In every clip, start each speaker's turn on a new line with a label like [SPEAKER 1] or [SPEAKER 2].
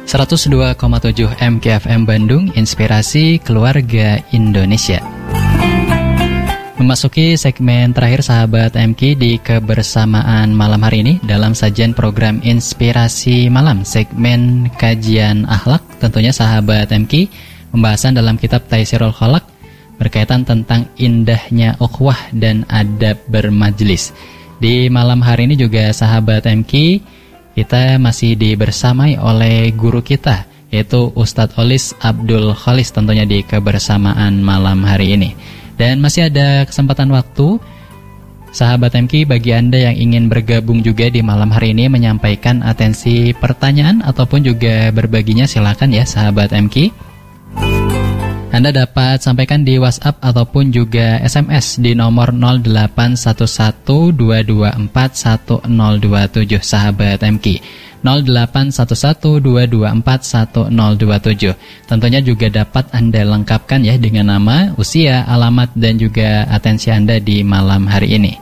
[SPEAKER 1] 102,7 MKFM Bandung, Inspirasi Keluarga Indonesia. Memasuki segmen terakhir sahabat MK di kebersamaan malam hari ini dalam sajian program Inspirasi Malam, segmen kajian akhlak. Tentunya sahabat MK, pembahasan dalam kitab Taisirul Khalaq berkaitan tentang indahnya ukhuwah dan adab bermajlis. Di malam hari ini juga sahabat MK, kita masih dibersamai oleh guru kita, yaitu Ustadz Olis Abdul Khalis, tentunya di kebersamaan malam hari ini. Dan masih ada kesempatan waktu, sahabat MK, bagi Anda yang ingin bergabung juga di malam hari ini, menyampaikan atensi pertanyaan ataupun juga berbaginya, silakan ya sahabat MK. Anda dapat sampaikan di WhatsApp ataupun juga SMS di nomor 081122411027 sahabat MK. 081122411027. Tentunya juga dapat Anda lengkapkan ya dengan nama, usia, alamat dan juga atensi Anda di malam hari ini.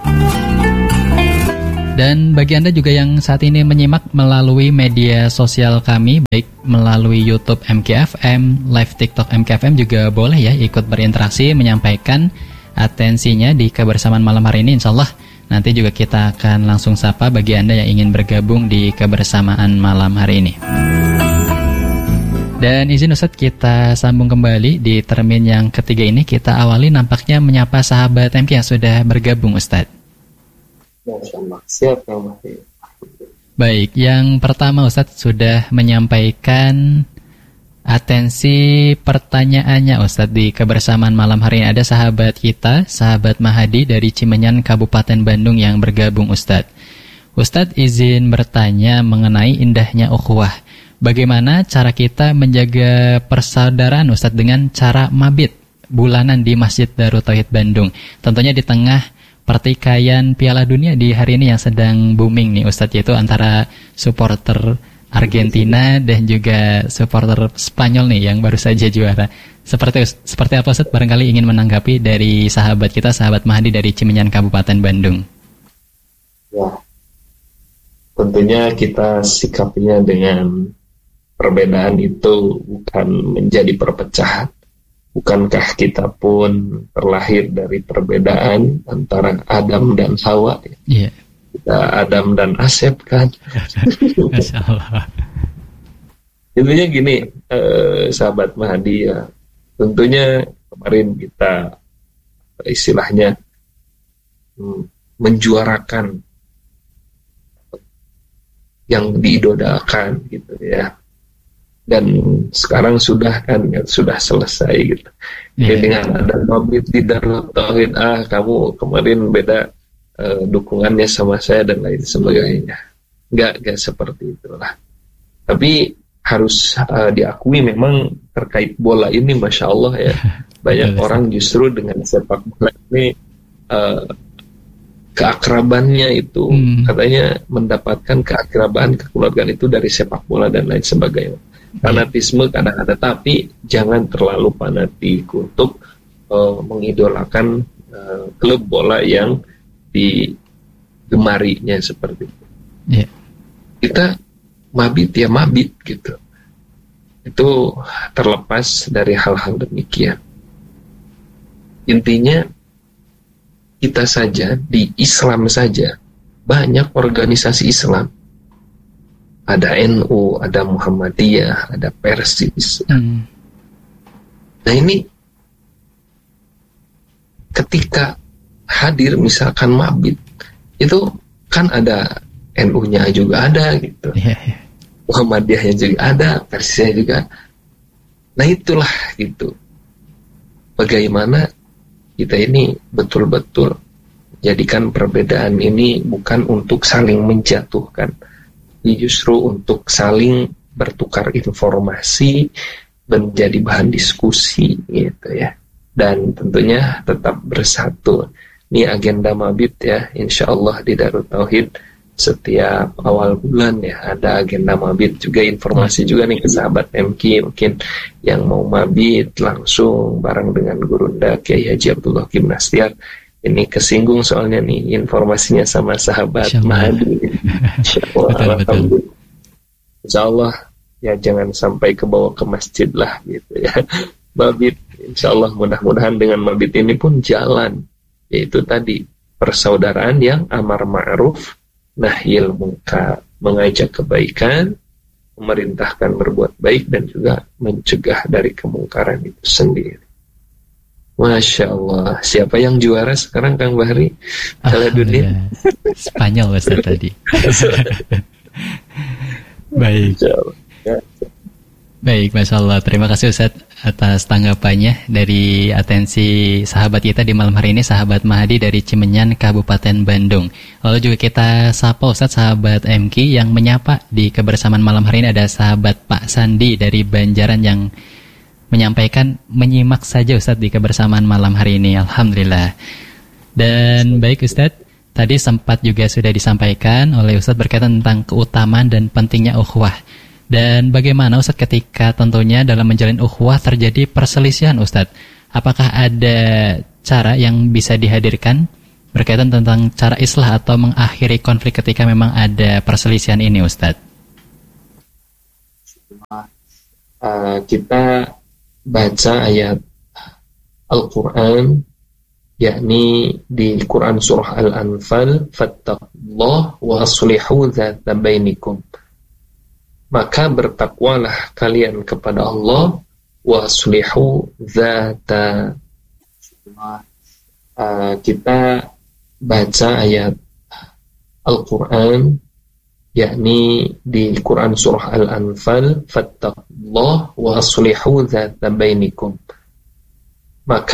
[SPEAKER 1] Dan bagi Anda juga yang saat ini menyimak melalui media sosial kami, baik melalui YouTube MKFM, live TikTok MKFM, juga boleh ya ikut berinteraksi, menyampaikan atensinya di kebersamaan malam hari ini. Insya Allah nanti juga kita akan langsung sapa bagi Anda yang ingin bergabung di kebersamaan malam hari ini. Dan izin Ustadz, kita sambung kembali di termin yang ketiga ini. Kita awali nampaknya menyapa sahabat MK yang sudah bergabung, Ustadz.
[SPEAKER 2] Siap, Bang.
[SPEAKER 1] Baik, yang pertama Ustadz sudah menyampaikan atensi pertanyaannya Ustadz di kebersamaan malam hari ini. Ada sahabat kita, sahabat Mahadi dari Cimenyan, Kabupaten Bandung yang bergabung Ustadz. Ustadz izin bertanya mengenai indahnya ukhuwah. Bagaimana cara kita menjaga persaudaraan Ustadz dengan cara mabit bulanan di Masjid Darut Tauhid Bandung? Tentunya di tengah pertikaian Piala Dunia di hari ini yang sedang booming nih Ustadz, yaitu antara supporter Argentina dan juga supporter Spanyol nih yang baru saja juara. Seperti apa Ustadz, barangkali ingin menanggapi dari sahabat kita, sahabat Mahdi dari Cimenyan, Kabupaten Bandung.
[SPEAKER 2] Ya, tentunya kita sikapinya dengan perbedaan itu bukan menjadi perpecahan. Bukankah kita pun terlahir dari perbedaan antara Adam dan Hawa?
[SPEAKER 1] Iya.
[SPEAKER 2] Kita Adam dan Asep kan?
[SPEAKER 1] Masya Allah.
[SPEAKER 2] Intinya gini, sahabat Mahdi ya, tentunya kemarin kita istilahnya menjuarakan yang diidolakan gitu ya. Dan sekarang sudah kan sudah selesai gitu. Jadi dengan ada mabit di Darut Tauhid, kamu kemarin beda dukungannya sama saya dan lain sebagainya. Enggak seperti itulah. Tapi harus diakui memang terkait bola ini, masya Allah ya, banyak orang justru dengan sepak bola ini keakrabannya itu katanya mendapatkan keakraban, kekeluargaan itu dari sepak bola dan lain sebagainya. Fanatisme kadang ada, tapi jangan terlalu fanatik untuk mengidolakan klub bola yang digemarinya seperti itu.
[SPEAKER 1] Yeah.
[SPEAKER 2] Kita mabit ya mabit gitu. Itu terlepas dari hal-hal demikian. Intinya kita saja di Islam saja banyak organisasi Islam. Ada NU, ada Muhammadiyah, ada Persis. Nah ini ketika hadir misalkan mabit, itu kan ada NU-nya juga ada gitu. Muhammadiyahnya juga ada, Persisnya juga. Nah itulah gitu. Bagaimana kita ini betul-betul jadikan perbedaan ini bukan untuk saling menjatuhkan, justru untuk saling bertukar informasi, menjadi bahan diskusi gitu ya. Dan tentunya tetap bersatu. Ini agenda mabit ya, insya Allah di Darut Tauhid setiap awal bulan ya ada agenda mabit. Juga informasi juga nih ke sahabat MK mungkin yang mau mabit langsung bareng dengan Gurunda Kiai Haji Abdullah Kim Nastiar. Ini kesinggung soalnya nih informasinya sama sahabat Mahdi. Insya Allah ya jangan sampai kebawa ke masjid lah gitu ya. Mabit, insya Allah mudah-mudahan dengan mabit ini pun jalan, yaitu tadi persaudaraan yang amar ma'ruf nahyil munkar, mengajak kebaikan, memerintahkan berbuat baik, dan juga mencegah dari kemungkaran itu sendiri. Masya Allah. Siapa yang juara sekarang, Kang Bahri? Jalaluddin?
[SPEAKER 1] Spanyol Ustaz tadi. Baik. Baik, Masya Allah. Terima kasih Ustaz atas tanggapannya dari atensi sahabat kita di malam hari ini, sahabat Mahdi dari Cimenyan, Kabupaten Bandung. Lalu juga kita sapa Ustaz sahabat MK yang menyapa di kebersamaan malam hari ini. Ada sahabat Pak Sandi dari Banjaran yang menyampaikan menyimak saja Ustaz di kebersamaan malam hari ini. Alhamdulillah. Dan baik Ustaz, tadi sempat juga sudah disampaikan oleh Ustaz berkaitan tentang keutamaan dan pentingnya ukhuwah. Dan bagaimana Ustaz ketika tentunya dalam menjalin ukhuwah terjadi perselisihan Ustaz? Apakah ada cara yang bisa dihadirkan berkaitan tentang cara islah atau mengakhiri konflik ketika memang ada perselisihan ini Ustaz?
[SPEAKER 2] Kita baca ayat Al-Quran, yakni di Quran surah Al-Anfal, fattaqullaha wa aslihu dzata bainikum, maka bertakwalah kalian kepada Allah, wa aslihu dzata. Kita baca ayat Al-Quran, yakni di Quran surah Al-Anfal, fattaqullaha wa aslihu dzata bainikum, maka